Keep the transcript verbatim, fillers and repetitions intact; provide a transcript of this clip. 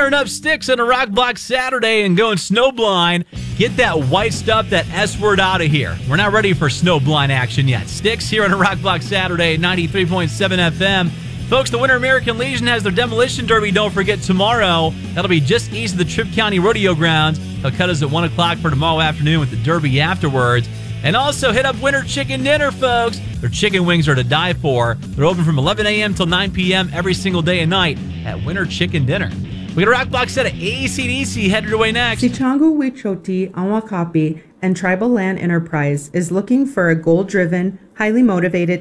firing up sticks on a Rock Block Saturday and going snowblind. Get that white stuff, that S word out of here. We're not ready for snowblind action yet. Sticks here on a Rock Block Saturday, ninety-three point seven F M. Folks, the Winter American Legion has their Demolition Derby, don't forget, tomorrow. That'll be just east of the Tripp County Rodeo Grounds. They'll cut us at one o'clock for tomorrow afternoon with the Derby afterwards. And also hit up Winter Chicken Dinner, folks. Their chicken wings are to die for. They're open from eleven a.m. till nine p.m. every single day and night at Winter Chicken Dinner. We got a Rock Block set of A C D C headed your way next. Sichangu Wichoti Anwakapi and Tribal Land Enterprise is looking for a goal-driven, highly motivated